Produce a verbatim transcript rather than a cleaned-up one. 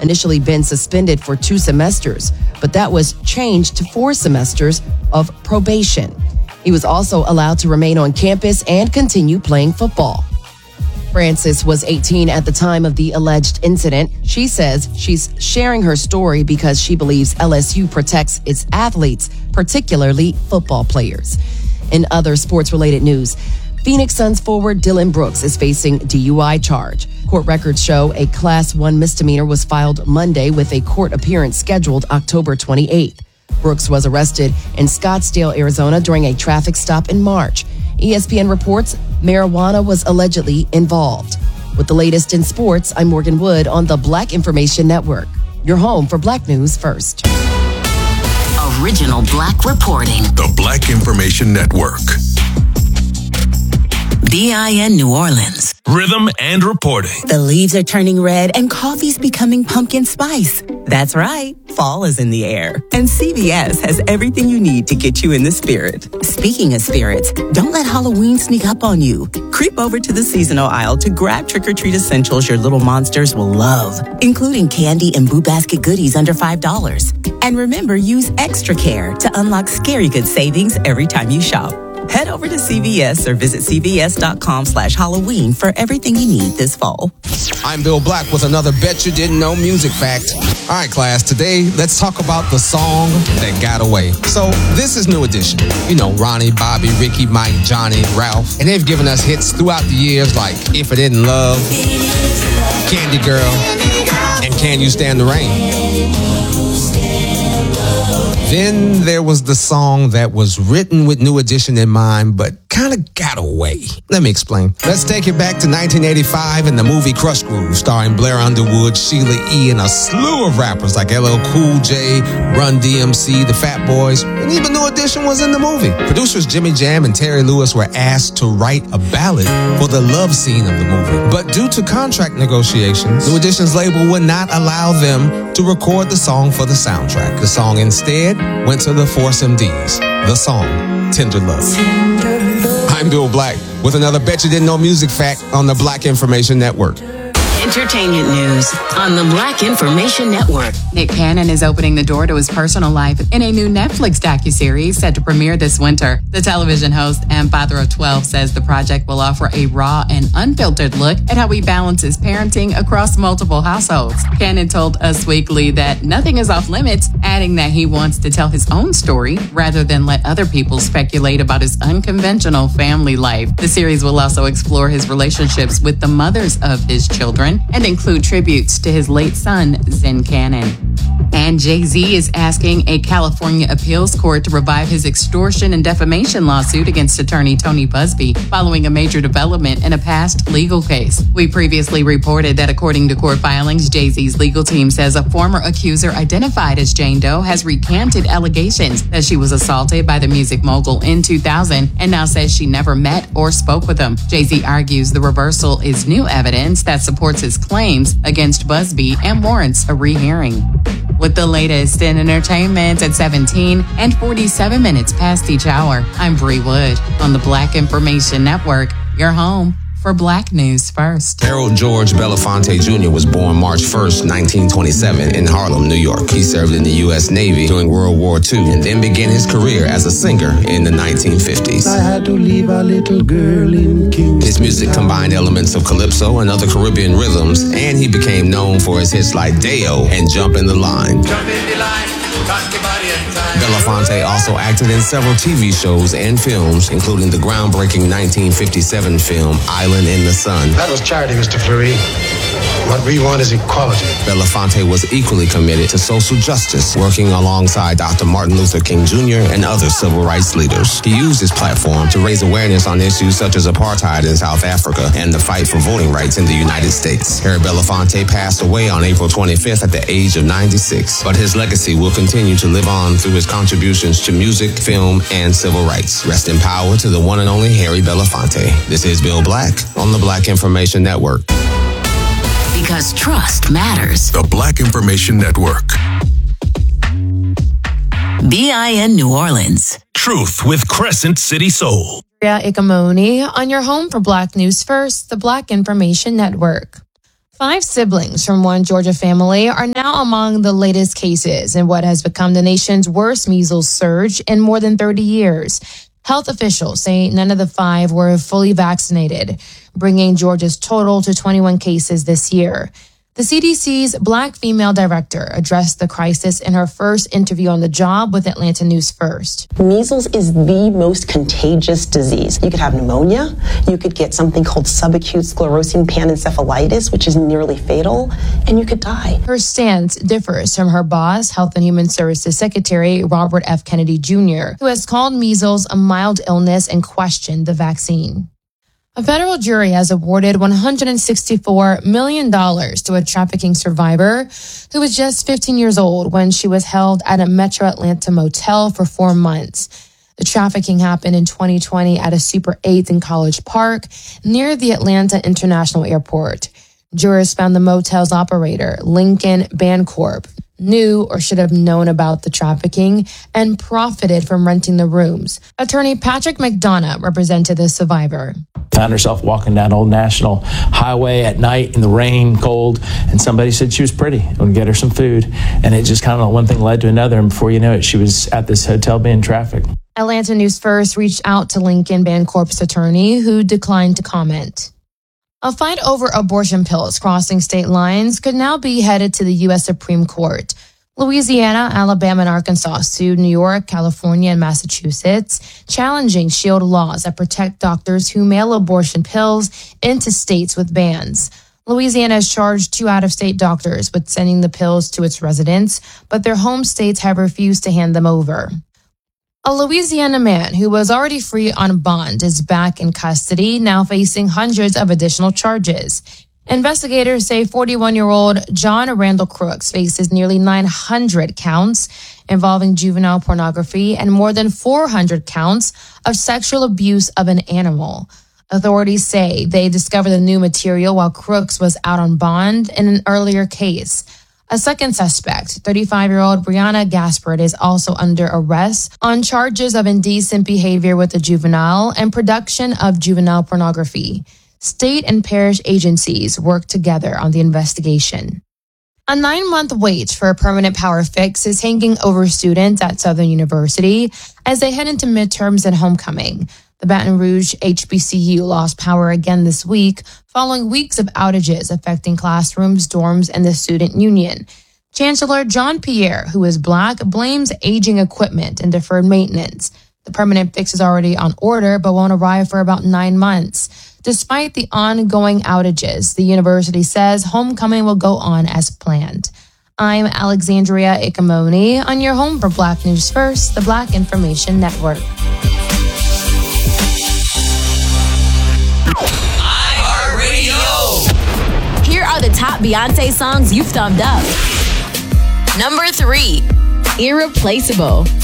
initially been suspended for two semesters, but that was changed to four semesters of probation. He was also allowed to remain on campus and continue playing football. Frances was eighteen at the time of the alleged incident. She says she's sharing her story because she believes L S U protects its athletes, particularly football players. In other sports-related news, Phoenix Suns forward Dylan Brooks is facing D U I charge. Court records show a Class one misdemeanor was filed Monday with a court appearance scheduled October twenty-eighth. Brooks was arrested in Scottsdale, Arizona during a traffic stop in March. E S P N reports marijuana was allegedly involved. With the latest in sports, I'm Morgan Wood on the Black Information Network. Your home for Black News First. Original Black reporting. The Black Information Network. B I N New Orleans. Rhythm and reporting. The leaves are turning red and coffee's becoming pumpkin spice. That's right. Fall is in the air. And C V S has everything you need to get you in the spirit. Speaking of spirits, don't let Halloween sneak up on you. Creep over to the seasonal aisle to grab trick-or-treat essentials your little monsters will love, including candy and Boo Basket goodies under five dollars. And remember, use extra care to unlock scary good savings every time you shop. Head over to C V S or visit cvs.com slash Halloween for everything you need this fall. I'm Bill Black with another Bet You Didn't Know music fact. All right, class, today let's talk about the song that got away. So this is New Edition. You know, Ronnie, Bobby, Ricky, Mike, Johnny, Ralph. And they've given us hits throughout the years like If It Isn't Love, Candy Girl, and Can You Stand the Rain? Then there was the song that was written with New Edition in mind, but kind of got away. Let me explain. Let's take it back to nineteen eighty-five in the movie Crush Groove, starring Blair Underwood, Sheila E., and a slew of rappers like L L Cool J, Run D M C, the Fat Boys, and even New Edition was in the movie. Producers Jimmy Jam and Terry Lewis were asked to write a ballad for the love scene of the movie. But due to contract negotiations, New Edition's label would not allow them to record the song for the soundtrack. The song instead went to the Force M Ds. The song, Tender Love. Tender Love. I'm Bill Black with another Bet You Didn't Know music fact on the Black Information Network. Entertainment news on the Black Information Network. Nick Cannon is opening the door to his personal life in a new Netflix docuseries set to premiere this winter. The television host and father of twelve says the project will offer a raw and unfiltered look at how he balances parenting across multiple households. Cannon told Us Weekly that nothing is off limits, adding that he wants to tell his own story rather than let other people speculate about his unconventional family life. The series will also explore his relationships with the mothers of his children and include tributes to his late son, Zen Cannon. And Jay-Z is asking a California appeals court to revive his extortion and defamation lawsuit against attorney Tony Busby following a major development in a past legal case. We previously reported that according to court filings, Jay-Z's legal team says a former accuser identified as Jane Doe has recanted allegations that she was assaulted by the music mogul in two thousand and now says she never met or spoke with him. Jay-Z argues the reversal is new evidence that supports his claims against Busby and warrants a rehearing. With the latest in entertainment at seventeen and forty-seven minutes past each hour, I'm Bree Wood on the Black Information Network, your home for Black News First. Harold George Belafonte Junior was born March first, nineteen twenty-seven in Harlem, New York. He served in the U S Navy during World War Two and then began his career as a singer in the nineteen fifties. I had to leave a little girl in Kingston. His music combined elements of calypso and other Caribbean rhythms, and he became known for his hits like Deo and Jump in the Line. Jump in the line. Belafonte also acted in several T V shows and films, including the groundbreaking nineteen fifty-seven film Island in the Sun. That was charity, Mister Fleury. What we want is equality. Belafonte was equally committed to social justice, working alongside Doctor Martin Luther King Junior and other civil rights leaders. He used his platform to raise awareness on issues such as apartheid in South Africa and the fight for voting rights in the United States. Harry Belafonte passed away on April twenty-fifth at the age of ninety-six, but his legacy will continue to live on through his contributions to music, film, and civil rights. Rest in power to the one and only Harry Belafonte. This is Bill Black on the Black Information Network. Because trust matters. The Black Information Network. B I N New Orleans. Truth with Crescent City Soul. Ikamoni on your home for Black News First, the Black Information Network. Five siblings from one Georgia family are now among the latest cases in what has become the nation's worst measles surge in more than thirty years. Health officials say none of the five were fully vaccinated, bringing Georgia's total to twenty-one cases this year. The C D C's Black female director addressed the crisis in her first interview on the job with Atlanta News First. Measles is the most contagious disease. You could have pneumonia. You could get something called subacute sclerosing panencephalitis, which is nearly fatal, and you could die. Her stance differs from her boss, Health and Human Services Secretary Robert F. Kennedy Junior, who has called measles a mild illness and questioned the vaccine. A federal jury has awarded one hundred sixty-four million dollars to a trafficking survivor who was just fifteen years old when she was held at a Metro Atlanta motel for four months. The trafficking happened in twenty twenty at a Super eight in College Park near the Atlanta International Airport. Jurors found the motel's operator, Lincoln Bancorp, knew or should have known about the trafficking and profited from renting the rooms. Attorney Patrick McDonough represented the survivor. Found herself walking down Old National Highway at night in the rain, cold, and somebody said she was pretty and would get her some food. And it just kind of one thing led to another, and before you know it, she was at this hotel being trafficked. Atlanta News First reached out to Lincoln Bancorp's attorney, who declined to comment. A fight over abortion pills crossing state lines could now be headed to the U S Supreme Court. Louisiana, Alabama, and Arkansas sued New York, California, and Massachusetts, challenging shield laws that protect doctors who mail abortion pills into states with bans. Louisiana has charged two out-of-state doctors with sending the pills to its residents, but their home states have refused to hand them over. A Louisiana man who was already free on bond is back in custody, now facing hundreds of additional charges. Investigators say forty-one-year-old John Randall Crooks faces nearly nine hundred counts involving juvenile pornography and more than four hundred counts of sexual abuse of an animal. Authorities say they discovered the new material while Crooks was out on bond in an earlier case. A second suspect, thirty-five-year-old Brianna Gaspard, is also under arrest on charges of indecent behavior with a juvenile and production of juvenile pornography. State and parish agencies work together on the investigation. A nine-month wait for a permanent power fix is hanging over students at Southern University as they head into midterms and homecoming. The Baton Rouge H B C U lost power again this week following weeks of outages affecting classrooms, dorms, and the student union. Chancellor John Pierre, who is Black, blames aging equipment and deferred maintenance. The permanent fix is already on order but won't arrive for about nine months. Despite the ongoing outages, the university says homecoming will go on as planned. I'm Alexandria Ikamoni on your home for Black News First, the Black Information Network. Here are the top Beyonce songs you've thumbed up. Number three, Irreplaceable.